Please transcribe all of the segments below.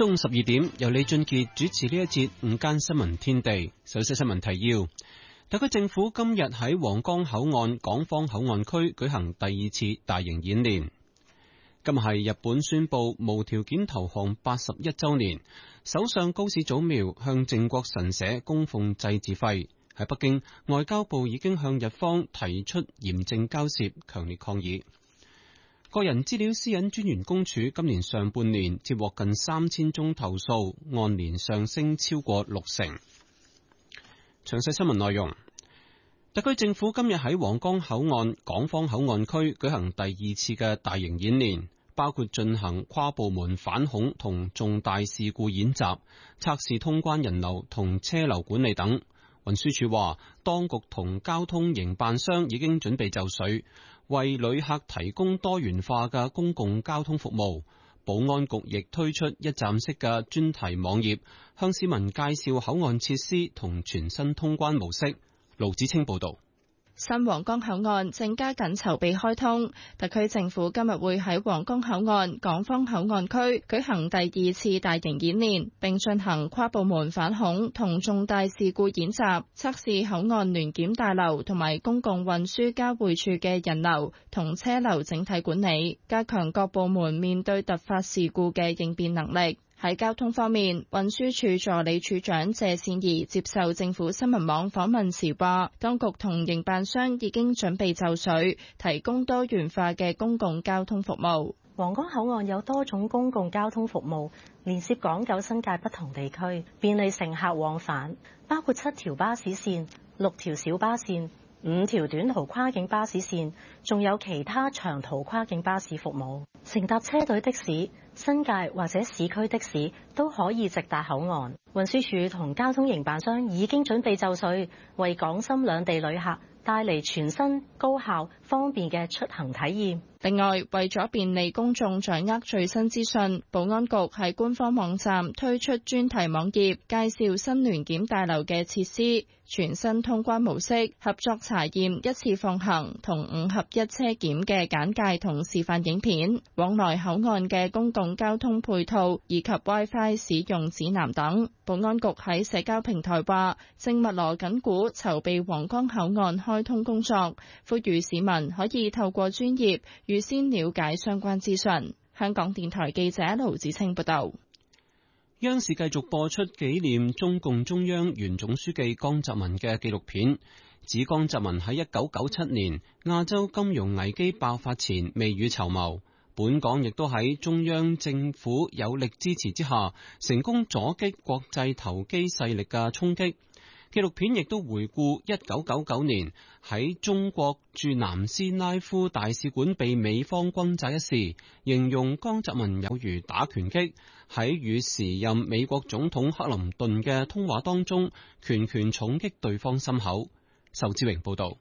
中午12點，由李俊傑主持呢一節午間新聞天地。首先新聞提要：特區政府今日喺皇崗口岸港方口岸區舉行第2次大型演練。今日係日本宣布無條件投降81週年，首相高市早苗向靖國神社供奉祭祀費。喺北京，外交部已經向日方提出嚴正交涉，強烈抗議。個人資料私隱專員公署今年上半年接獲近3000宗投訴，按年上升超過60%。詳細新聞內容。特區政府今日喺皇崗口岸港方口岸區舉行第2次嘅大型演練，包括進行跨部門反恐同重大事故演習，測試通關人流同車流管理等。運輸署話，當局同交通營辦商已經準備就緒，為旅客提供多元化嘅公共交通服務。保安局亦推出一站式嘅專題網頁，向市民介紹口岸設施同全新通關模式。盧子清報道。 新皇崗口岸正加緊籌備開通，特區政府今日會喺皇崗口岸港方口岸區舉行第2次大型演練，並進行跨部門反恐同重大事故演習，測試口岸聯檢大樓同埋公共運輸交匯處嘅人流同車流整體管理，加強各部門面對突發事故嘅應變能力。喺交通方面，運輸署助理處長謝善儀接受政府新聞網訪問時話，當局同營辦商已經準備就緒，提供多元化嘅公共交通服務。 皇崗口岸有多種公共交通服務，連接港九新界不同地區，便利乘客往返，包括7條巴士線、6條小巴線、5條短途跨境巴士線，仲有其他長途跨境巴士服務。乘搭車隊的士、新界或者市區的士都可以直達口岸。運輸署同交通營辦商已經準備就緒，為港深兩地旅客帶嚟全新、高效、方便嘅出行體驗。 另外，為咗便利公眾掌握最新資訊，保安局喺官方網站推出專題網頁，介紹新聯檢大樓嘅設施、全新通關模式、合作查驗、一次放行同5合1車檢嘅簡介同示範影片、往來口岸嘅公共交通配套以及 WiFi 使用指南等。保安局喺社交平台話，正密鑼緊鼓籌備皇崗口岸開通工作，呼籲市民可以透過專頁預先了解相關資訊。香港電台記者盧子清報道。 央視繼續播出紀念中共中央原總書記江澤民嘅紀錄片，指江澤民喺1997年亞洲金融危機爆發前未雨綢繆，本港亦都喺中央政府有力支持之下，成功阻擊國際投機勢力嘅衝擊。紀錄片亦都回顧1999年喺中國駐南斯拉夫大使館被美方轟炸一事，形容江澤民有如打拳擊，喺與時任美國總統克林頓嘅通話當中，拳拳重擊對方心口。仇志榮報道。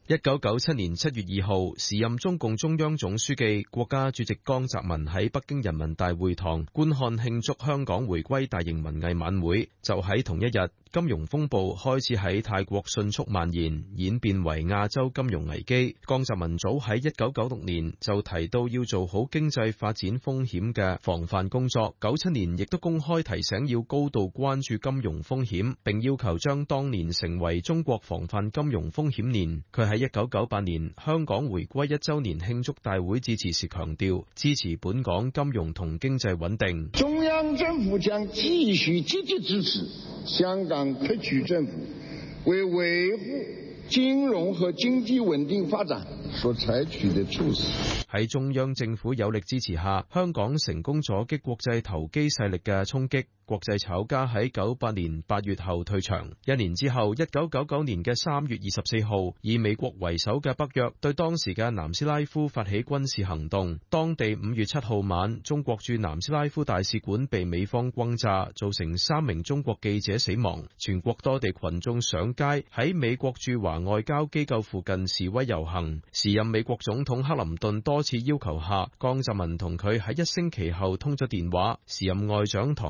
1997年7月2號，時任中共中央總書記、國家主席江澤民喺北京人民大會堂觀看慶祝香港回歸大型文藝晚會。就喺同一日，金融風暴開始喺泰國迅速蔓延，演變為亞洲金融危機。江澤民早喺1996年就提到要做好經濟發展風險嘅防範工作，97年亦都公開提醒要高度關注金融風險，並要求將當年成為中國防範金融風險年。佢喺1998年香港回歸1週年慶祝大會致辭時強調，支持本港金融同經濟穩定。 中央政府將繼續積極支持香港特區政府為維護金融和經濟穩定發展所採取的措施。 喺中央政府有力支持下，香港成功阻擊國際投機勢力嘅衝擊。國際炒家喺98年8月後退場。1年之後，1999年嘅3月24號，以美國為首嘅北約對當時嘅南斯拉夫發起軍事行動。當地5月7號晚，中國駐南斯拉夫大使館被美方轟炸，造成3名中國記者死亡。全國多地群眾上街喺美國駐華外交機構附近示威遊行。時任美國總統克林頓多次要求下，江澤民同佢喺1星期後通咗電話。時任外長唐家璇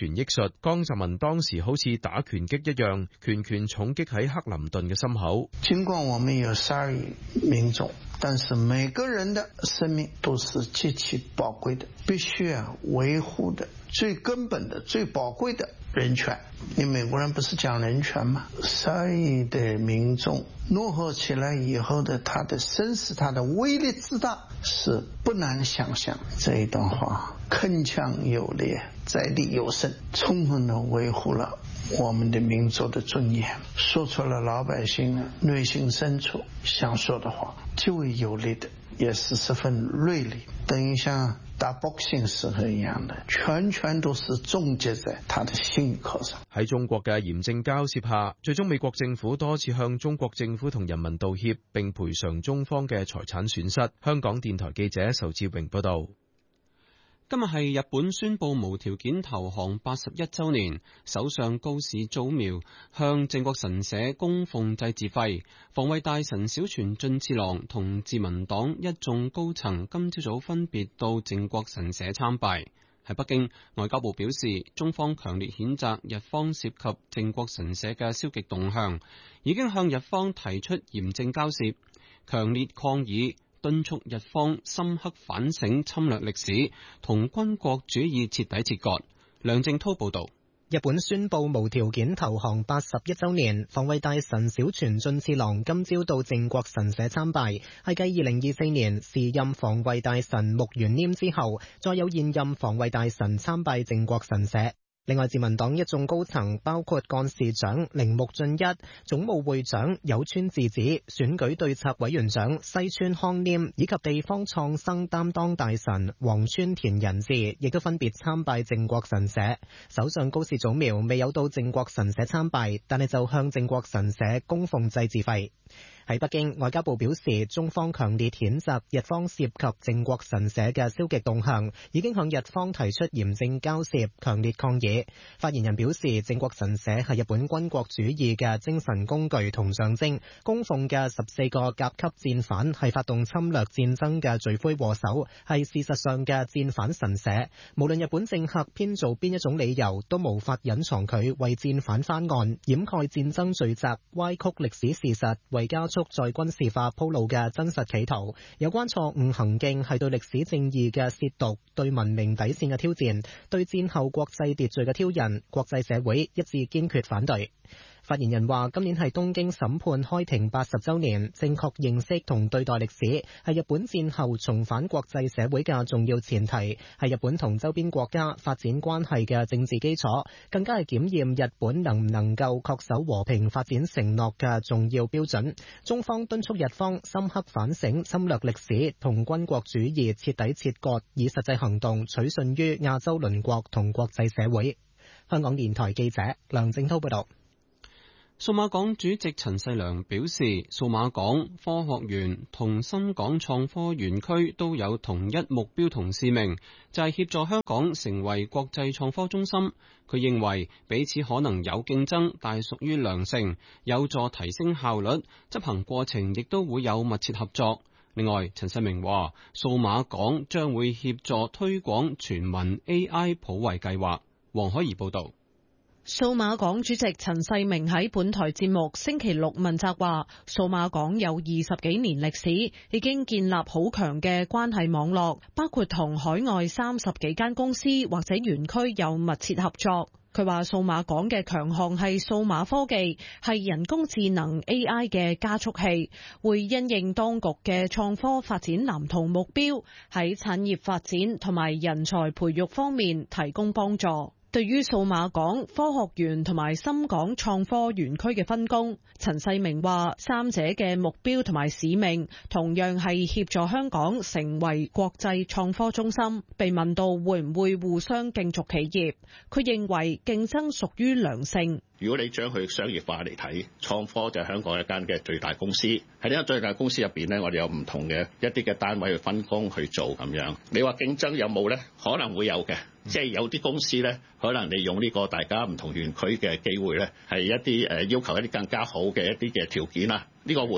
拳憶述，江澤民當時好似打拳擊一樣，拳拳重擊喺克林頓嘅心口。 盡管我們有12億民眾，但是每個人的生命都是極其寶貴的，必須維護的最根本的、最寶貴的人權。你美國人不是講人權嗎？12億的民眾怒吼起來以後的他的聲勢、他的威力之大，是不難想象。這一段話鏗鏘有力，在理有聲，充分地維護了我們的民族的尊嚴，說出了老百姓內心深處想說的話，極為有力的，也是十分銳利，等於像打 boxing 時候一樣的，全都是終結在他的心口上。 喺中國嘅嚴正交涉下，最終美國政府多次向中國政府同人民道歉，並賠償中方嘅財產損失。香港電台記者仇志榮報道。 今日係日本宣布無條件投降81週年，首相高市早苗向靖國神社供奉祭祀費，防衛大臣小泉進次郎同自民黨一眾高層今朝早分別到靖國神社參拜。喺北京，外交部表示，中方強烈譴責日方涉及靖國神社嘅消極動向，已經向日方提出嚴正交涉，強烈抗議，敦促日方深刻反省侵略歷史，同軍國主義徹底切割。梁正濤報道。 日本宣布無條件投降81週年，防衛大臣小泉進次郎今朝到靖國神社參拜，係繼2024年時任防衛大臣木原稔之後，再有現任防衛大臣參拜靖國神社。另外，自民黨一眾高層包括幹事長鈴木俊一、總務會長有川智子、選舉對策委員長西村康稔以及地方創生擔當大臣黃川田仁志，亦都分別參拜靖國神社。首相高市早苗未有到靖國神社參拜，但係就向靖國神社供奉祭祀費。喺北京，外交部表示，中方強烈譴責日方涉及靖國神社嘅消極動向，已經向日方提出嚴正交涉，強烈抗議。發言人表示，靖國神社係日本軍國主義嘅精神工具同象徵，供奉嘅14個甲級戰犯係發動侵略戰爭嘅罪魁禍首，係事實上嘅戰犯神社。無論日本政客編造邊一種理由，都無法隱藏佢為戰犯翻案、掩蓋戰爭罪責、歪曲歷史事實、為加速再軍事化鋪路嘅真實企圖。有關錯誤行徑係對歷史正義嘅褻瀆，對文明底線嘅挑戰，對戰後國際秩序嘅挑釁，國際社會一致堅決反對。發言人話，今年係東京審判開庭80週年，正確認識同對待歷史係日本戰後重返國際社會嘅重要前提，係日本同周邊國家發展關係嘅政治基礎，更加係檢驗日本能唔能夠恪守和平發展承諾嘅重要標準。中方敦促日方深刻反省侵略歷史同軍國主義徹底切割，以實際行動取信於亞洲鄰國同國際社會。香港電台記者梁正濤報道。 數碼港主席陳世良表示，數碼港、科學園同深港創科園區都有同一目標同使命，就係協助香港成為國際創科中心。佢認為彼此可能有競爭，但屬於良性，有助提升效率，執行過程亦都會有密切合作。另外，陳世明話，數碼港將會協助推廣全民 AI 普惠計劃。黃海怡報導。 數碼港主席陳世明喺本台節目星期六問責話，數碼港有20幾年歷史，已經建立好強嘅關係網絡，包括同海外30幾間公司或者園區有密切合作。佢話數碼港嘅強項係數碼科技，係人工智能 AI 嘅加速器，會因應當局嘅創科發展藍圖目標，喺產業發展同埋人才培育方面提供幫助。對於數碼港、科學園同埋深港創科園區嘅分工，陳世明話三者嘅目標同埋使命同樣係協助香港成為國際創科中心。被問到會唔會互相競逐企業，佢認為競爭屬於良性。 如果你將佢商業化嚟睇，創科就係香港一間嘅最大公司。喺呢間最大公司入邊呢，我哋有唔同嘅一啲嘅單位去分工去做咁樣。你話競爭有冇呢？可能會有嘅，即係有啲公司呢，可能利用呢個大家唔同園區嘅機會呢，係一啲要求一啲更加好嘅一啲嘅條件啦。呢個會嘅。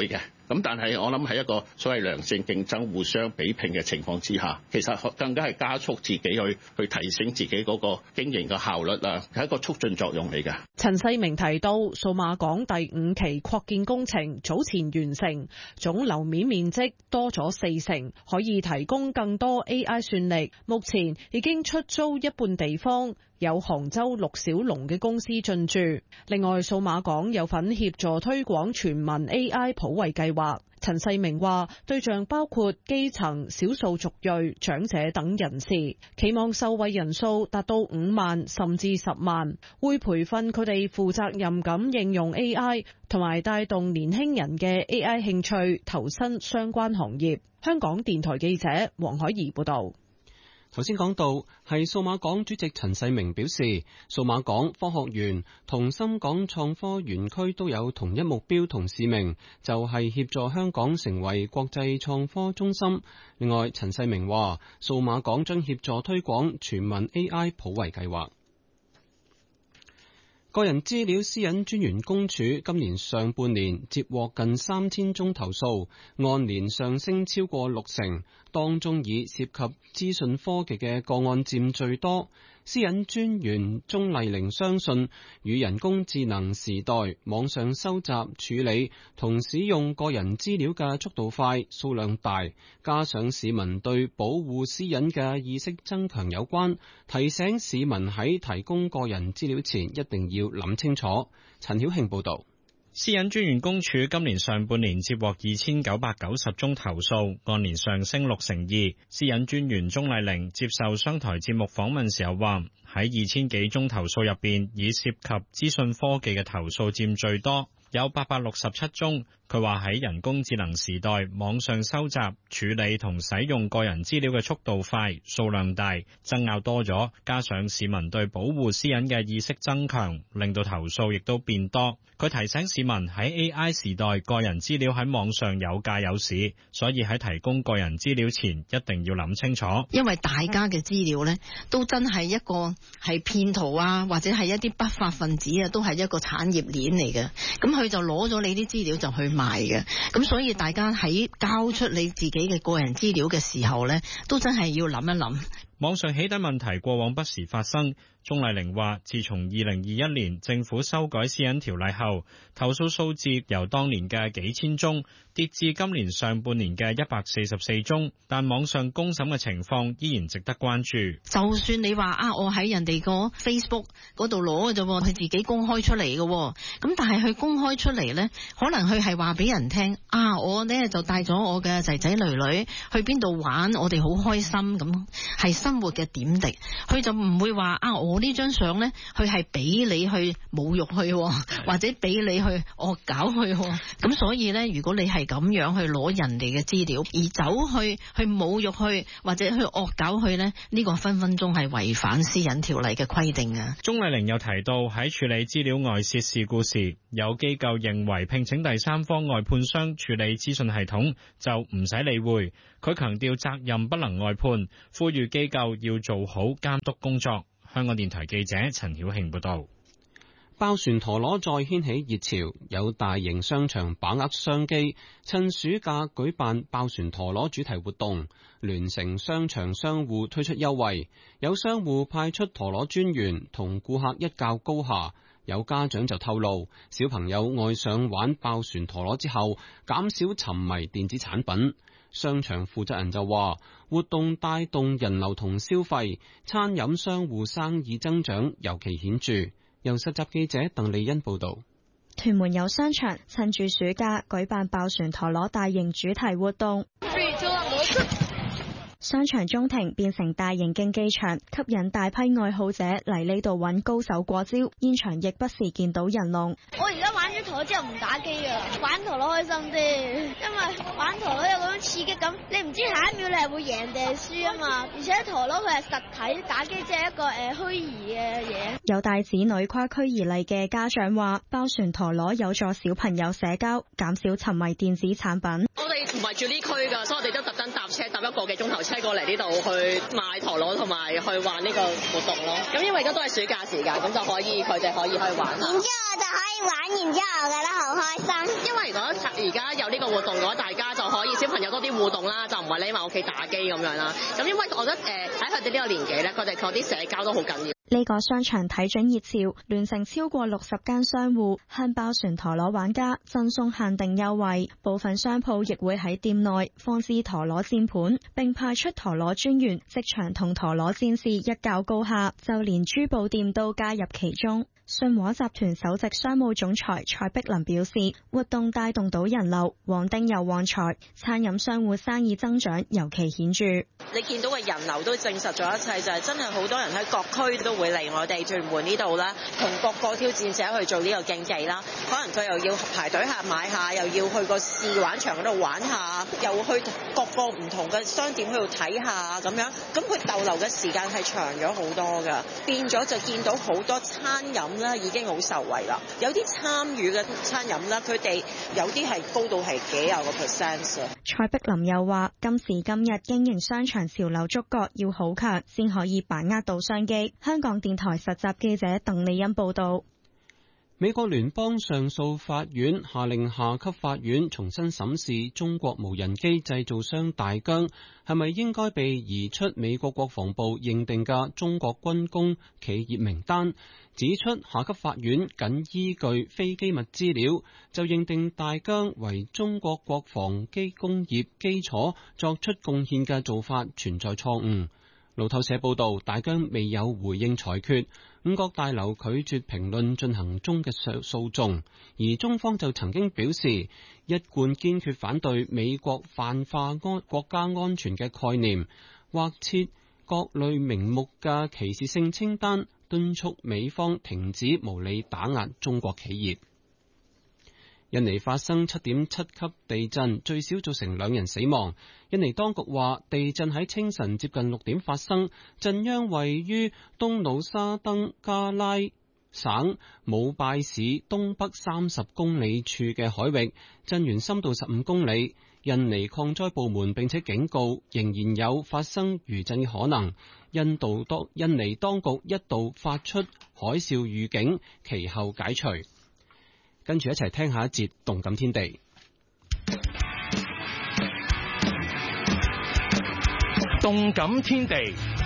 咁但係我諗喺一個所謂良性競爭、互相比拼嘅情況之下，其實更加係加速自己去提升自己嗰個經營嘅效率啊，係一個促進作用嚟嘅。 陳世明提到，數碼港第5期擴建工程早前完成，總樓面面積多咗40%，可以提供更多 AI 算力。目前已經出租一半地方，有杭州陸小龍嘅公司進駐。另外，數碼港有份協助推廣全民 AI 普惠計劃。陳世明話，對象包括基層、少數族裔、長者等人士，期望受惠人數達到5萬甚至10萬，會培訓佢哋負責任咁應用 AI， 同埋帶動年輕人嘅 AI 興趣，投身相關行業。香港電台記者黃海怡報道。 頭先講到係數碼港主席陳世明表示，數碼港科學園同深港創科園區都有同一目標同使命，就係協助香港成為國際創科中心。另外，陳世明話，數碼港將協助推廣全民 AI 普惠計劃。個人資料私隱專員公署今年上半年接獲近3000宗投訴，按年上升超過60%，當中以涉及資訊科技嘅個案佔最多。私隱專員鍾麗玲相信，與人工智能時代網上收集、處理同使用個人資料嘅速度快、數量大，加上市民對保護私隱嘅意識增強有關，提醒市民喺提供個人資料前一定要諗清楚。陳曉慶報導。 私隱專員公署今年上半年接獲2990宗投訴，按年上升62%。私隱專員鍾麗玲接受商台節目訪問時候話，喺2000幾宗投訴入邊，以涉及資訊科技嘅投訴佔最多，有867宗。佢話喺人工智能時代，網上收集、處理同使用個人資料嘅速度快、數量大，爭拗多咗，加上市民對保護私隱嘅意識增強，令到投訴亦都變多。佢提醒市民喺 AI 時代，個人資料喺網上有價有市，所以喺提供個人資料前一定要諗清楚。 因為大家嘅資料呢，都真係一個係騙徒啊，或者係一啲不法分子啊，都係一個產業鏈嚟嘅。咁佢就攞咗你啲資料就去賣嘅。咁所以大家喺交出你自己嘅個人資料嘅時候呢，都真係要諗一諗。 網上起底問題過往不時發生。鍾麗玲話，自從2021年政府修改私隱條例後，投訴數字由當年嘅幾千宗跌至今年上半年嘅144宗，但網上公審嘅情況依然值得關注。 就算你話我喺人哋個 Facebook 嗰度攞嘅啫，佢自己公開出嚟嘅，咁但係佢公開出嚟呢，可能佢係話俾人聽我呢就帶咗我嘅仔仔女女去邊度玩，我哋好開心，咁係生活嘅點滴，佢就唔會話我呢張相呢，佢係俾你去侮辱佢，或者俾你去惡搞佢。咁所以呢，如果你係咁樣去攞人哋嘅資料，而走去侮辱佢，或者去惡搞佢呢，呢個分分鐘係違反私隱條例嘅規定啊。 鍾麗玲又提到，喺處理資料外泄事故時，有機構認為聘請第三方外判商處理資訊系統就唔使理會。佢強調責任不能外判，呼籲機構要做好監督工作。香港電台記者陳曉慶報道。 爆旋陀螺再掀起熱潮，有大型商場把握商機，趁暑假舉辦爆旋陀螺主題活動，聯成商場商戶推出優惠，有商戶派出陀螺專員同顧客一較高下。有家長就透露，小朋友愛上玩爆旋陀螺之後，減少沉迷電子產品。商場負責人就話，活動帶動人流同消費，餐飲商戶生意增長尤其顯著。由實習記者鄧麗欣報道。 屯門有商場趁住暑假舉辦爆旋陀螺大型主題活動，商場中庭變成大型競技場，吸引大批愛好者嚟呢度揾高手過招，現場亦不時見到人龍。 我而家玩咗陀螺之後唔打機啊，玩陀螺開心啲，因為玩陀螺有嗰種刺激感，你唔知下一秒你係會贏定係輸啊嘛，而且陀螺佢係實體，打機即係一個虛擬嘅嘢。 有帶子女跨區而嚟嘅家長話，爆旋陀螺有助小朋友社交，減少沉迷電子產品。 我哋唔係住呢區㗎，所以我哋都特登搭1個幾鐘頭車過嚟呢度去買陀螺同埋去玩呢個活動咯。咁因為而家都係暑假時間，咁就可以佢哋可以去玩下。然之後我就可以玩完之後我覺得好開心。 因為如果而家有呢個活動嘅話，大家就可以小朋友多啲互動啦，就唔係匿埋屋企打機咁樣啦。咁因為我覺得喺佢哋呢個年紀咧，佢哋嗰啲社交都好緊要。 呢個商場睇準熱潮，聯成超過60間商戶向爆旋陀螺玩家贈送限定優惠，部分商鋪亦會喺店內放置陀螺戰盤，並派出陀螺專員即場同陀螺戰士一較高下，就連珠寶店都加入其中。信和集團首席商務總裁蔡碧林表示，活動帶動到人流，旺丁又旺財，餐飲商戶生意增長尤其顯著。 你見到嘅人流都證實咗一切，就係真係好多人喺各區都會嚟我哋屯門呢度啦，同各個挑戰者去做呢個競技啦。可能佢又要排隊下買下，又要去個試玩場嗰度玩下，又去各個唔同嘅商店嗰度睇下咁樣，咁佢逗留嘅時間係長咗好多㗎，變咗就見到好多餐飲已經好受惠啦，有啲參與嘅餐飲啦，佢哋有啲係高到係幾廿個%。 蔡碧林又話：今時今日經營商場潮流觸覺要好強，先可以把握到商機。香港電台實習記者鄧麗欣報導。 美國聯邦上訴法院下令下級法院重新審視中國無人機製造商大疆係咪應該被移出美國國防部認定嘅中國軍工企業名單，指出下級法院僅依據非機密資料就認定大疆為中國國防工業基礎作出貢獻嘅做法存在錯誤。路透社報道，大疆未有回應裁決，五角大樓拒絕評論進行中嘅訴訟，而中方就曾經表示一貫堅決反對美國泛化國家安全嘅概念，或設各類名目嘅歧視性清單，敦促美方停止無理打壓中國企業。印尼發生 7.7 級地震，最少造成2人死亡。印尼當局話，地震喺清晨接近6點發生，震央位於東努沙登加拉省姆拜市東北30公里處嘅海域，震源深度15公里。印尼抗災部門並且警告，仍然有發生餘震嘅可能。印尼當局一度發出海嘯預警，其後解除。跟住一齊聽下一節動感天地。 動感天地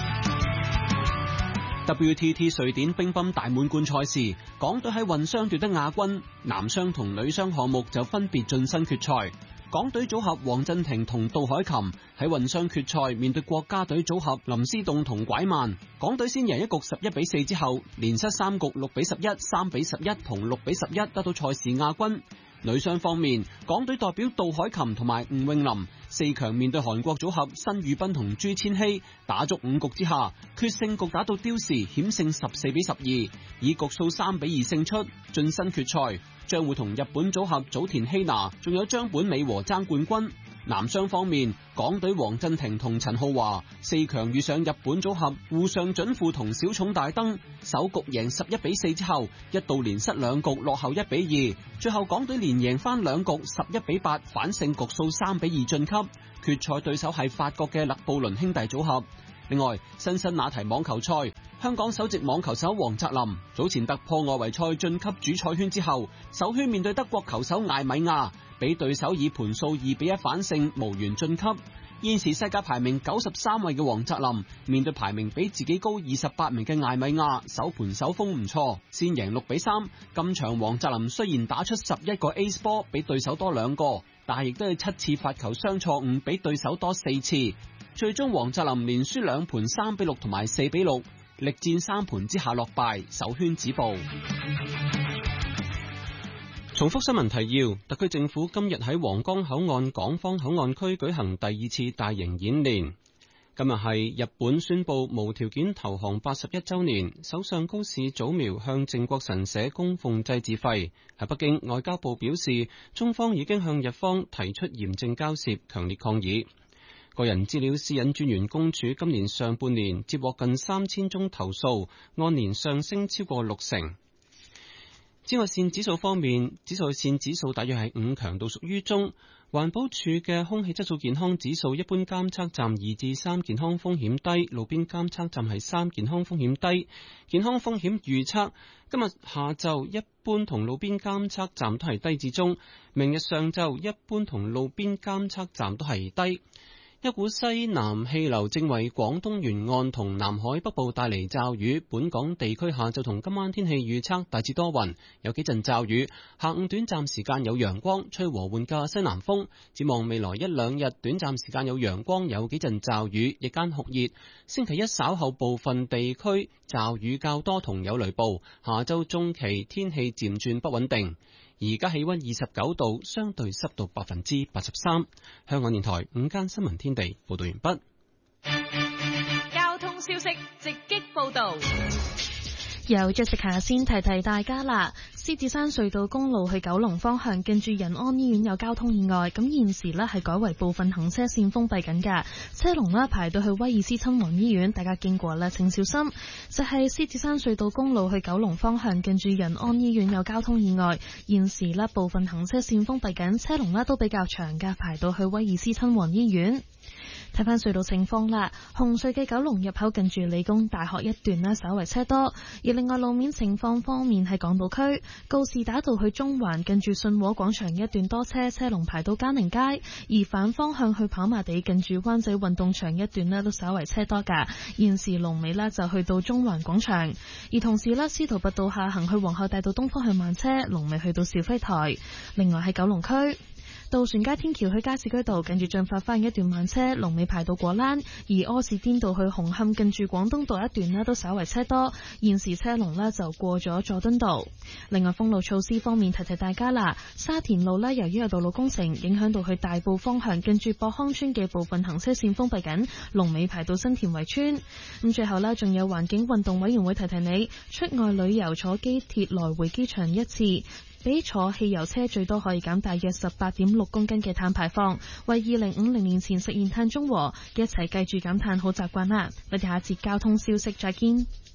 WTT 瑞典乒乓大滿貫賽事，港隊喺混雙奪得亞軍，男雙同女雙項目就分別晉身決賽。港隊組合黃鎮廷同杜海琴喺混雙決賽面對國家隊組合林思棟同拐曼，港隊先贏一局11-4之後，連失3局6-11、3-11同6-11，得到賽事亞軍。女雙方面，港隊代表杜海琴同埋吳詠琳4強面對韓國組合申宇彬同朱千禧，打足5局之下，決勝局打到刁時險勝14-12，以局數3-2勝出，晉身決賽，將會同日本組合早田希娜仲有張本美和爭冠軍。男雙方面，港隊黃鎮廷同陳浩華4強遇上日本組合戶上準富同小塚大登，首局贏11-4之後，一度連失2局落後1-2，最後港隊連贏翻2局11-8，反勝局數3-2晉級。決賽對手係法國嘅勒布倫兄弟組合。另外，辛辛那提網球賽，香港首席網球手黃澤林早前突破外圍賽晉級主賽圈之後，首圈面對德國球手艾米亞，俾對手以盤數2-1反勝，無緣晉級。現時世界排名93位嘅黃澤林面對排名比自己高28名嘅艾米亞，首盤首鋒唔錯，先贏6-3。今場黃澤林雖然打出11個 ace 波，比對手多2個，但係亦都有7次發球雙錯誤，比對手多4次。最終黃澤林連輸2盤3-6同埋4-6，力戰3盤之下落敗，首圈止步。重複新聞提要，特區政府今日喺皇崗口岸港方口岸區舉行第2次大型演練。今日係日本宣布無條件投降81週年，首相高市早苗向靖國神社供奉祭祀費。喺北京，外交部表示，中方已經向日方提出嚴正交涉，強烈抗議。個人資料私隱專員公署今年上半年接獲近3000宗投訴，按年上升超過60%。紫外線指數方面，紫外線指數大約係5，強度屬於中。 環保署嘅空氣質素健康指數，一般監測站2至3，健康風險低；路邊監測站係3，健康風險低。健康風險預測今日下晝一般同路邊監測站都係低至中，明日上晝一般同路邊監測站都係低。一股西南氣流正為廣東沿岸同南海北部帶嚟驟雨，本港地區下晝同今晚天氣預測大致多雲，有幾陣驟雨，下午短暫時間有陽光，吹和緩嘅西南風。展望未來一兩日，短暫時間有陽光，有幾陣驟雨，日間酷熱。星期一稍後部分地區驟雨較多同有雷暴，下週中期天氣漸轉不穩定。而家氣溫29度，相對濕度83%。香港電台午間新聞天地報道完畢。交通消息直擊報道。 由 Jessica 先提提大家啦，獅子山隧道公路去九龍方向近住仁安醫院有交通意外，咁現時呢係改為部分行車線封閉緊㗎，車龍呢排到去威爾斯親王醫院，大家經過呢請小心。就係獅子山隧道公路去九龍方向近住仁安醫院有交通意外，現時呢部分行車線封閉緊，車龍呢都比較長㗎，排到去威爾斯親王醫院。睇翻隧道情況啦，紅隧嘅九龍入口近住理工大學一段呢稍為車多，而另外路面情況方面喺港島區告士打道去中環近住信和廣場一段多車，車龍排到嘉寧街，而反方向去跑馬地近住灣仔運動場一段呢都稍為車多噶，現時龍尾呢就去到中環廣場，而同時呢司徒拔道下行去皇后大道東方向慢車，龍尾去到肇輝台。另外喺九龍區渡船街天橋去加士居道近住進發花園一段慢車，龍尾排到果欄；而柯士甸道去紅磡近住廣東道一段呢都稍為車多，現時車龍呢就過咗佐敦道。另外封路措施方面，提提大家啦，沙田路呢由於有道路工程，影響到去大埔方向近住博康村嘅部分行車線封閉緊，龍尾排到新田圍村。咁最後呢，仲有環境運動委員會提提你，出外旅遊坐機鐵來回機場一次，比坐汽油車最多可以減大約18.6公斤嘅碳排放，為2050年前實現碳中和，一齊繼續減碳好習慣啦。我哋下一節交通消息再見。